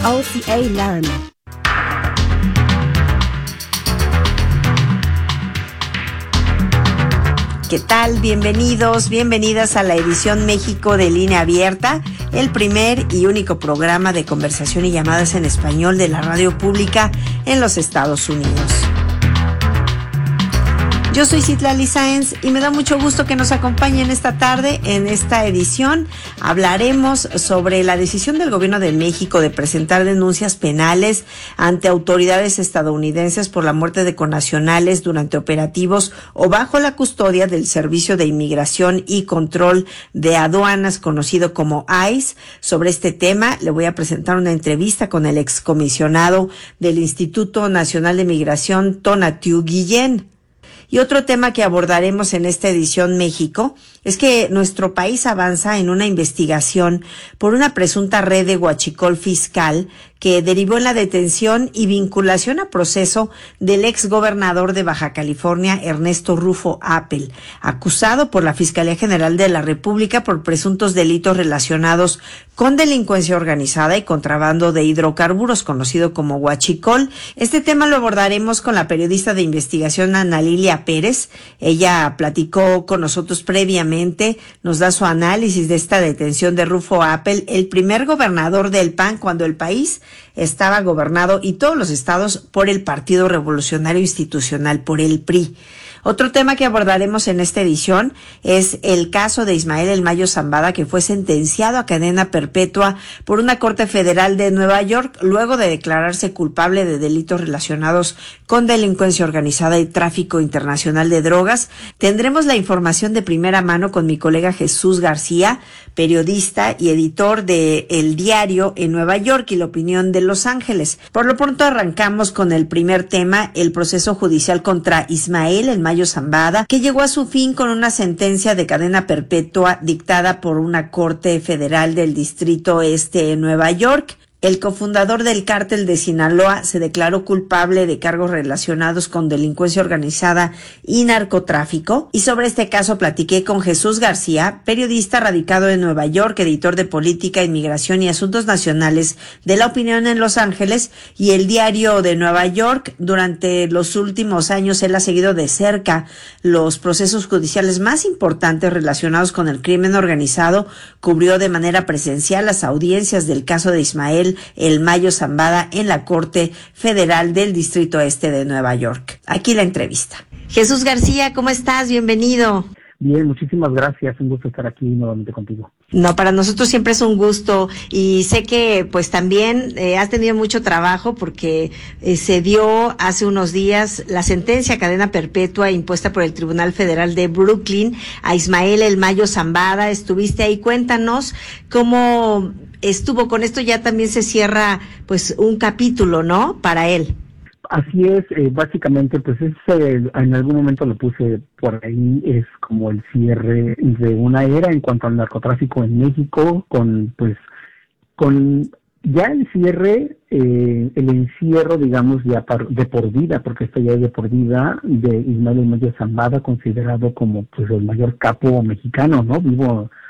OCA Learn. ¿Qué tal? Bienvenidos, bienvenidas a la edición México de Línea Abierta, el primer y único programa de conversación y llamadas en español de la radio pública en los Estados Unidos. Yo soy Citlali Sáenz y me da mucho gusto que nos acompañen esta tarde. En esta edición hablaremos sobre la decisión del gobierno de México de presentar denuncias penales ante autoridades estadounidenses por la muerte de connacionales durante operativos o bajo la custodia del Servicio de Inmigración y Control de Aduanas, conocido como ICE. Sobre este tema le voy a presentar una entrevista con el excomisionado del Instituto Nacional de Migración, Tonatiuh Guillén. Y otro tema que abordaremos en esta edición México es que nuestro país avanza en una investigación por una presunta red de huachicol fiscal que derivó en la detención y vinculación a proceso del exgobernador de Baja California, Ernesto Rufo Appel, acusado por la Fiscalía General de la República por presuntos delitos relacionados con delincuencia organizada y contrabando de hidrocarburos, conocido como huachicol. Este tema lo abordaremos con la periodista de investigación Ana Lilia Pérez. Ella platicó con nosotros previamente, nos da su análisis de esta detención de Rufo Appel, el primer gobernador del PAN cuando el país estaba gobernado y todos los estados por el Partido Revolucionario Institucional, por el PRI. Otro tema que abordaremos en esta edición es el caso de Ismael El Mayo Zambada, que fue sentenciado a cadena perpetua por una corte federal de Nueva York luego de declararse culpable de delitos relacionados con delincuencia organizada y tráfico internacional de drogas. Tendremos la información de primera mano con mi colega Jesús García, periodista y editor de El Diario en Nueva York y La Opinión de Los Ángeles. Por lo pronto arrancamos con el primer tema, el proceso judicial contra Ismael El Mayo Zambada, que llegó a su fin con una sentencia de cadena perpetua dictada por una corte federal del Distrito Este en Nueva York. El cofundador del cártel de Sinaloa se declaró culpable de cargos relacionados con delincuencia organizada y narcotráfico. Y sobre este caso platiqué con Jesús García, periodista radicado en Nueva York, editor de política, inmigración y asuntos nacionales de La Opinión en Los Ángeles y El Diario de Nueva York. Durante los últimos años él ha seguido de cerca los procesos judiciales más importantes relacionados con el crimen organizado. Cubrió de manera presencial las audiencias del caso de Ismael El Mayo Zambada en la Corte Federal del Distrito Este de Nueva York. Aquí la entrevista. Jesús García, ¿cómo estás? Bienvenido. Bien, muchísimas gracias. Un gusto estar aquí nuevamente contigo. No, para nosotros siempre es un gusto y sé que pues también has tenido mucho trabajo porque se dio hace unos días la sentencia a cadena perpetua impuesta por el Tribunal Federal de Brooklyn a Ismael El Mayo Zambada. Estuviste ahí, cuéntanos cómo estuvo. Con esto ya también se cierra pues un capítulo, ¿no?, para él. Así es, básicamente, pues en algún momento lo puse por ahí, es como el cierre de una era en cuanto al narcotráfico en México, con ya el cierre, el encierro, digamos, ya de por vida, porque esto ya es de por vida, de Ismael El Mayo Zambada, considerado como pues el mayor capo mexicano, ¿no?, vivo